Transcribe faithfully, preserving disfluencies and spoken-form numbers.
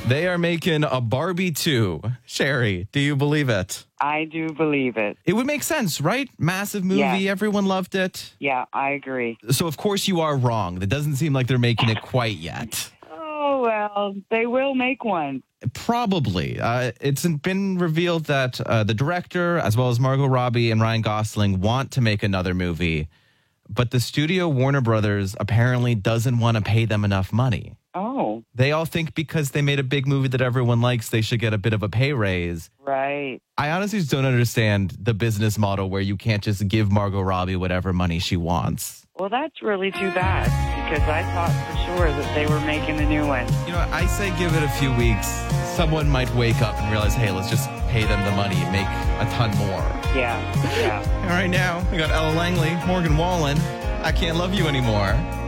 They are making a Barbie two. Sherry, do you believe it? I do believe it. It would make sense, right? Massive movie. Yes. Everyone loved it. Yeah, I agree. So, of course, you are wrong. That doesn't seem like they're making it quite yet. Oh, well, they will make one. Probably. Uh, it's been revealed that uh, the director, as well as Margot Robbie and Ryan Gosling, want to make another movie. But the studio, Warner Brothers, apparently doesn't want to pay them enough money. Oh. They all think because they made a big movie that everyone likes, they should get a bit of a pay raise. Right. I honestly just don't understand the business model where you can't just give Margot Robbie whatever money she wants. Well, that's really too bad, because I thought for sure that they were making a new one. You know, I say give it a few weeks. Someone might wake up and realize, hey, let's just pay them the money, make a ton more. Yeah, yeah. All right, now, we got Ella Langley, Morgan Wallen. I Can't Love You Anymore.